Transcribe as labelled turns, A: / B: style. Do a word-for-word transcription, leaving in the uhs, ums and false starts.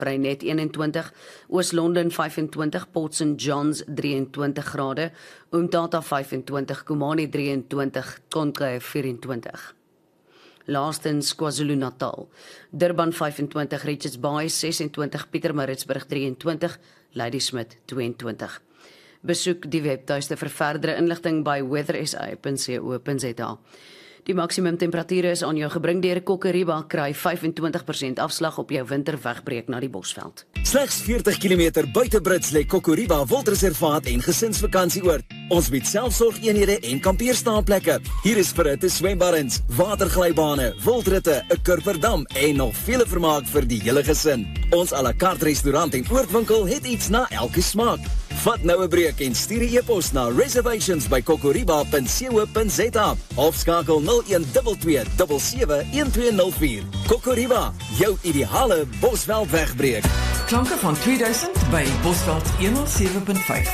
A: Breinet eenentwintig, Oos-London vyfentwintig, Port Saint John's drieëntwintig grade, Umtata vyfentwintig, Kumani drieëntwintig, Konkai vyfentwintig. Laastens KwaZulu-Natal, Durban vyfentwintig, Richards Bay sesentwintig, Pietermaritzburg drieëntwintig, Ladysmith tweeëntwintig. Besoek die webtuiste vir verdere inligting by weather s a punt co punt za. Die maksimum temperature is aan jou gebring deur Kokoriba, kry vyfentwintig persent afslag op jou winterwegbreek na die Bosveld.
B: Slegs veertig kilometer buite Brits lê Kokoriba Wildreservaat en gesinsvakantieoord. Ons bied selfsorgeenhede en kampeerstaanplekke. Hier is verhitte swembaddens, waterglybane, wildritte, 'n kurperdam en nog vele vermaak vir die hele gesin. Ons à la carte restaurant en oordwinkel het iets na elke smaak. Vat nou 'n breek en stuur 'n e-pos na reservations by kokoriba punt co punt za of skakel nul een twee twee sewe sewe een twee nul vier. Kokoriba, jou ideale Bosveld wegbreek.
C: Klanke van tweeduisend by Bosveld honderdsewe punt vyf.